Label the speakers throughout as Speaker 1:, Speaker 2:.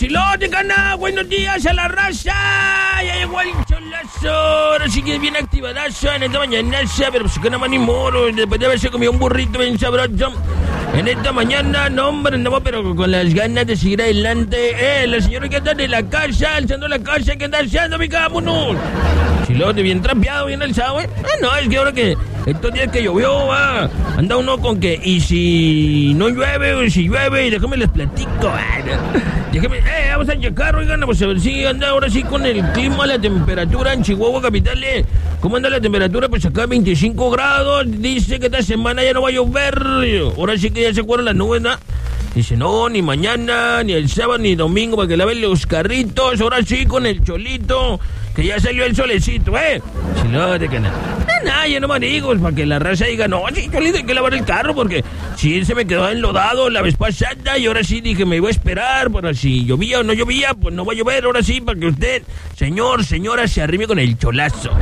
Speaker 1: chilote, cana. Buenos días a la raza. Ya llegó el cholazo. Ahora sí que es bien activadazo en esta mañana. Pero pues que no más ni moro. Después de haberse comido un burrito bien sabroso. En esta mañana, no, hombre, no, pero con las ganas de seguir adelante. La señora que anda de la casa, alzando la casa, que anda alzando, mi vámonos. Chilote, bien trapeado, bien alzado, no, es que ahora que estos días que llovió, anda uno con que, y si no llueve, o si llueve, y déjame les platico, déjame, vamos a checar, oigan, pues a ver si anda ahora sí con el clima, la temperatura en Chihuahua capital, ¿cómo anda la temperatura? Pues acá 25 grados, dice que esta semana ya no va a llover, ahora sí que ya se cuadran las nubes, ¿no? Dice, no, ni mañana, ni el sábado, ni domingo, para que laven los carritos, ahora sí con el cholito, que ya salió el solecito, Chilote, que nada. Nada, yo no me digo, para que la raza diga, no, sí, Cholito, hay que lavar el carro, porque si se me quedó enlodado la vez pasada, y ahora sí dije, me iba a esperar, para si llovía o no llovía, pues no va a llover, ahora sí, para que usted, señora, se arrime con el cholazo.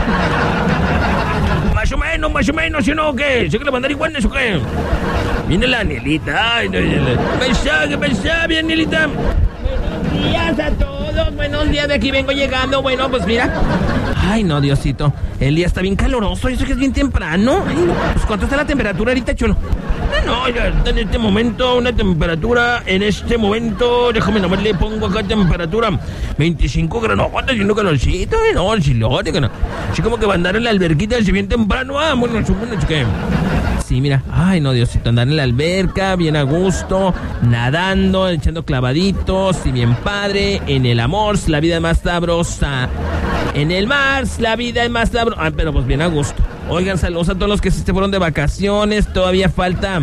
Speaker 1: Más o menos, ¿sí o no? ¿Qué? ¿Se quiere mandar iguales o qué? Viene la Anielita, ay, no, ¿qué pensaba, bien, Anielita?
Speaker 2: Buenos días a todos, buenos días, de aquí vengo llegando, bueno, pues mira.
Speaker 1: Ay, no, Diosito, el día está bien caloroso, eso que es bien temprano. Ay, no, pues ¿cuánto está la temperatura ahorita, Cholo? No, ya está en este momento una temperatura, déjame nomás le pongo acá temperatura 25 grados, no, ¿cuánto haciendo calorcito? No, el chilote, que no. Así como que va a andar en la alberquita así bien temprano, bueno, ¿qué? Sí, mira, ay no, Diosito, andar en la alberca, bien a gusto, nadando, echando clavaditos, y bien padre, en el amor, la vida es más sabrosa, en el mar, la vida es más sabrosa, pero pues bien a gusto. Oigan, saludos a todos los que se fueron de vacaciones, todavía falta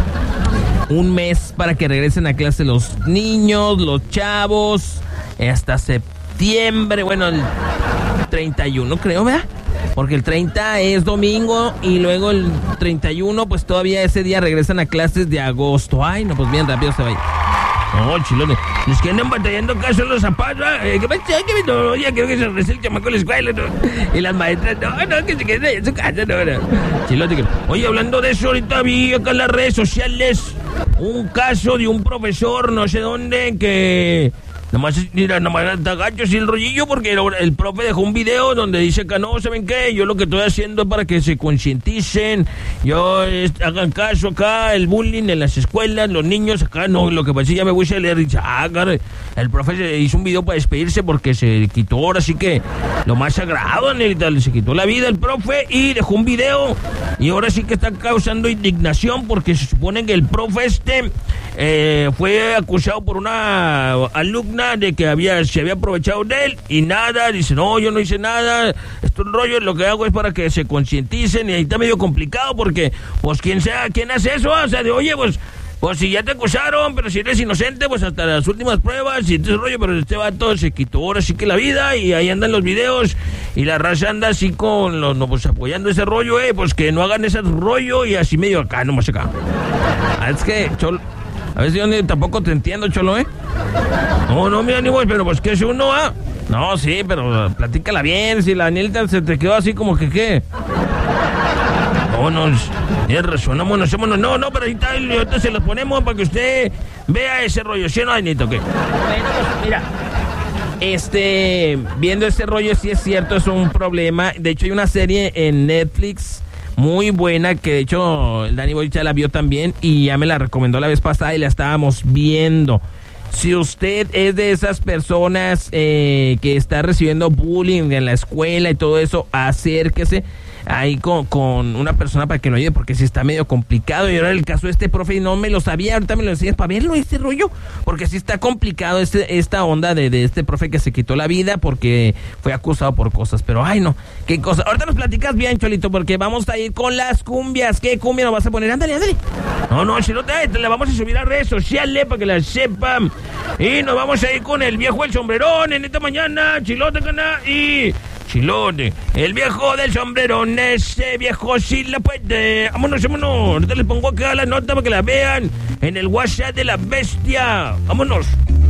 Speaker 1: un mes para que regresen a clase los niños, los chavos, hasta septiembre, bueno, el 31 creo, ¿verdad? Porque el 30 es domingo y luego el 31, pues todavía ese día regresan a clases de agosto. Ay, no, pues bien rápido se va a ir. No, chilones, los que andan batallando acá son los zapatos. ¿Qué pasa? No, ya creo que se regresa el chamaco a la escuela, ¿no? Y las maestras, no, que se queden ahí en su casa, no. Chilote, oye, hablando de eso, ahorita vi acá en las redes sociales un caso de un profesor, no sé dónde, que... Nomás está gacho así el rollillo, porque el profe dejó un video donde dice que no, ¿saben qué? Yo lo que estoy haciendo es para que se concienticen, hagan caso acá, el bullying en las escuelas, los niños acá, no, lo que pasa es que ya me voy a leer, y dice, el profe hizo un video para despedirse porque se quitó ahora sí que lo más sagrado, se quitó la vida el profe y dejó un video, y ahora sí que está causando indignación porque se supone que el profe fue acusado por una alumna de que se había aprovechado de él y nada, dice, no, yo no hice nada, esto es un rollo, lo que hago es para que se concienticen, y ahí está medio complicado porque, pues, quién hace eso, o sea, de, oye, pues si ya te acusaron, pero si eres inocente, pues hasta las últimas pruebas, y este rollo, pero este vato se quitó ahora sí que la vida, y ahí andan los videos, y la raza anda así pues apoyando ese rollo, pues que no hagan ese rollo, y así medio acá, nomás acá. Es que, Cholo, a ver si yo tampoco te entiendo, Cholo, No, mira, ni voy, pero pues que es uno, No, sí, pero platícala bien, si la Anielita se te quedó así como que, ¿qué? No, tienes razón, no, pero ahorita se los ponemos para que usted vea ese rollo, ¿sí o no, Anielita, qué?
Speaker 2: Bueno, pues mira,
Speaker 1: viendo ese rollo, sí es cierto, es un problema. De hecho, hay una serie en Netflix muy buena, que de hecho el Dani Boy ya la vio también y ya me la recomendó la vez pasada y la estábamos viendo. Si usted es de esas personas que está recibiendo bullying en la escuela y todo eso, acérquese ahí con una persona para que lo ayude, porque si está medio complicado. Y ahora el caso de este profe, no me lo sabía, ahorita me lo enseñas para verlo, este rollo, porque sí está complicado esta onda de este profe que se quitó la vida porque fue acusado por cosas, pero ay no, qué cosa. Ahorita nos platicas bien, Cholito, porque vamos a ir con las cumbias. ¿Qué cumbia nos vas a poner? Ándale. No, Chilote, te la vamos a subir a redes sociales para que la sepan. Y nos vamos a ir con el viejo el sombrerón en esta mañana, Chilote, y... Chilote, el viejo del sombrerón, ese viejo sí la puede. Vámonos. Ahorita les pongo acá la nota para que la vean en el WhatsApp de la bestia. Vámonos.